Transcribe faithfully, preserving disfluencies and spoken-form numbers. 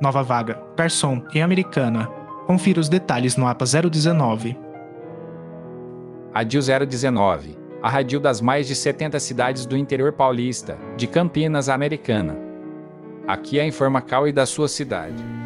Nova vaga, garçom em Americana. Confira os detalhes no A P A zero dezenove. Radil zero dezenove. A radil das mais de setenta cidades do interior paulista, de Campinas a Americana. Aqui é a Informacal e da sua cidade.